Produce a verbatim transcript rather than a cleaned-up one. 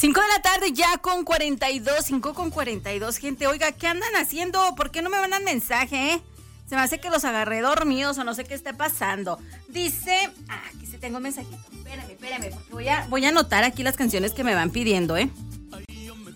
cinco de la tarde ya con cuarenta y dos, cinco con cuarenta y dos, gente. Oiga, ¿qué andan haciendo? ¿Por qué no me mandan mensaje, eh? Se me hace que los agarré dormidos o no sé qué esté pasando. Dice, ah, aquí sí tengo un mensajito. Espérame, espérame, porque voy a, voy a anotar aquí las canciones que me van pidiendo, ¿eh?